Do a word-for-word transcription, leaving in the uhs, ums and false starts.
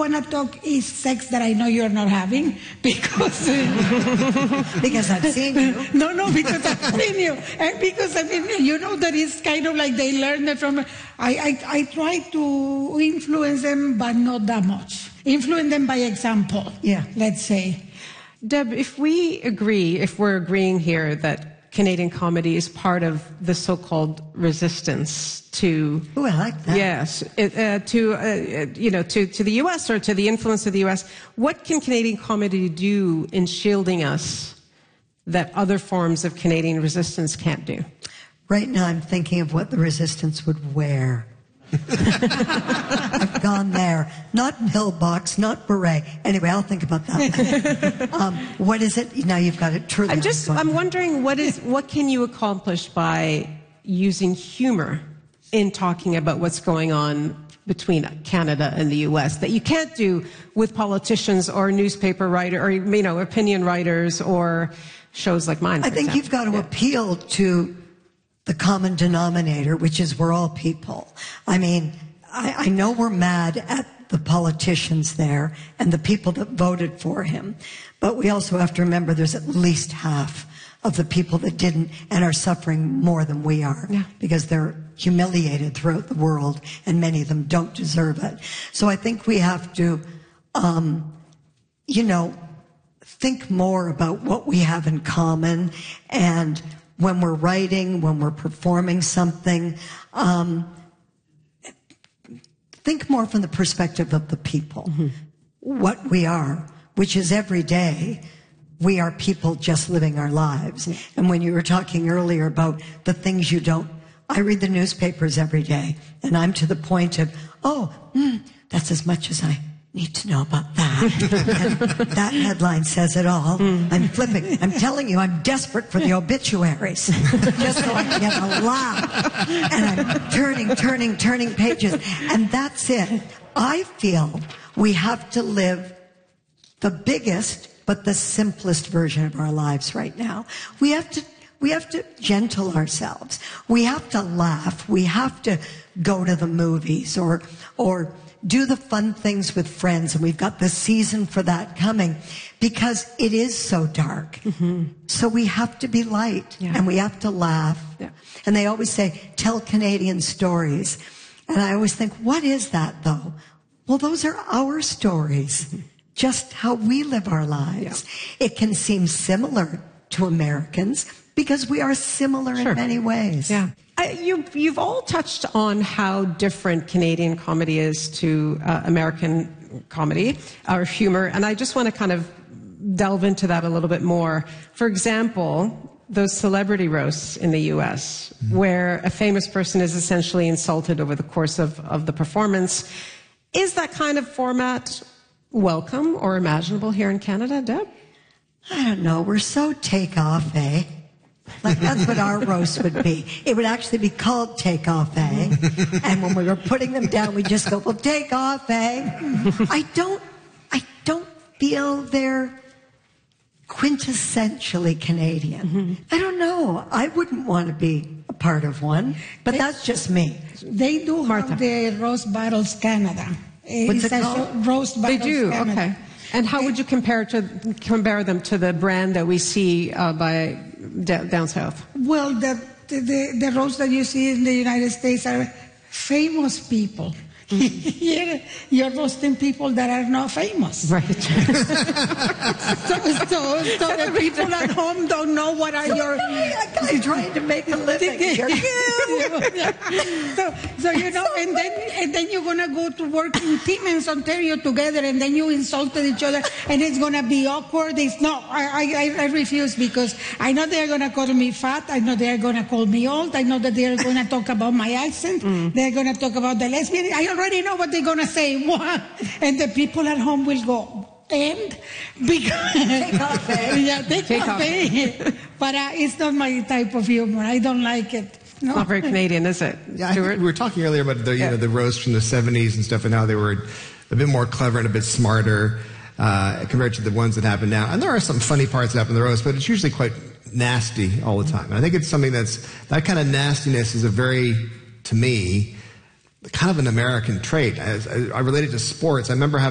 want to talk is sex that I know you're not having because because I've seen you. No, no, because I've seen you, and because I mean, you know, that is kind of like they learn that from. I, I, I try to influence them, but not that much. Influence them by example. Yeah, let's say. Deb, if we agree, if we're agreeing here that Canadian comedy is part of the so-called resistance to, oh, I like that. Yes, it, uh, to uh, you know, to to the U S or to the influence of the U S. What can Canadian comedy do in shielding us that other forms of Canadian resistance can't do? Right now, I'm thinking of what the resistance would wear. I've gone there. Not pillbox, not beret. Anyway, I'll think about that. um, what is it? Now you've got it truly. I'm just, I'm wondering, what is, what can you accomplish by using humor in talking about what's going on between Canada and the U S that you can't do with politicians or newspaper writer or, you know, opinion writers or shows like mine, for I think example. You've got to yeah. appeal to the common denominator, which is we're all people. I mean, I, I know we're mad at the politicians there and the people that voted for him, but we also have to remember there's at least half of the people that didn't and are suffering more than we are yeah. because they're humiliated throughout the world and many of them don't deserve it. So I think we have to, um, you know, think more about what we have in common, and when we're writing, when we're performing something, um, think more from the perspective of the people, mm-hmm. what we are, which is every day. We are people just living our lives. Mm-hmm. And when you were talking earlier about the things you don't, I read the newspapers every day, and I'm to the point of, oh, mm, that's as much as I need to know about that. And that headline says it all. Mm. I'm flipping. I'm telling you, I'm desperate for the obituaries, just so I can get a laugh. And I'm turning, turning, turning pages. And that's it. I feel we have to live the biggest, but the simplest version of our lives right now. We have to, we have to gentle ourselves. We have to laugh. We have to go to the movies or, or, do the fun things with friends, and we've got the season for that coming because it is so dark. Mm-hmm. So we have to be light, yeah. and we have to laugh. Yeah. And they always say, tell Canadian stories. And I always think, what is that, though? Well, those are our stories, mm-hmm. just how we live our lives. Yeah. It can seem similar to Americans because we are similar sure. in many ways. Yeah. Uh, you, you've all touched on how different Canadian comedy is to uh, American comedy or humor, and I just want to kind of delve into that a little bit more. For example, those celebrity roasts in the U S, mm-hmm. where a famous person is essentially insulted over the course of, of the performance. Is that kind of format welcome or imaginable here in Canada, Deb? I don't know. We're so take-off, eh? Like, that's what our roast would be. It would actually be called Take Off, eh? And when we were putting them down, we'd just go, well, take off, eh? I don't, I don't feel they're quintessentially Canadian. Mm-hmm. I don't know. I wouldn't want to be a part of one, but that's just me. They do Martha. have the Roast Battles Canada. What's it's it called? Roast Battles They do, Canada. okay. And how would you compare to compare them to the brand that we see uh, by d- down south? Well, the, the the roasts that you see in the United States are famous people. Mm-hmm. Here, you're roasting people that are not famous. Right. so, so, so the people at home don't know what are your... I'm trying to make a living. so, so, you know, and then, and then you're going to go to work in Timmins, Ontario together, and then you insulted each other, and it's going to be awkward. It's no, I, I, I refuse, because I know they're going to call me fat. I know they're going to call me old. I know that they're going to talk about my accent. Mm. They're going to talk about the lesbian. I already know what they're going to say. And the people at home will go, and because take off, eh? Yeah, take, take off, off. Eh? But uh, it's not my type of humor. I don't like it. No. Not very Canadian, is it? Yeah, I think we were talking earlier about the you yeah. know the roast from the seventies and stuff, and how they were a bit more clever and a bit smarter uh, compared to the ones that happen now. And there are some funny parts that happen in the roast, but it's usually quite nasty all the time. And I think it's something that's that kind of nastiness is a very, to me, kind of an American trait. As, as I relate it to sports. I remember having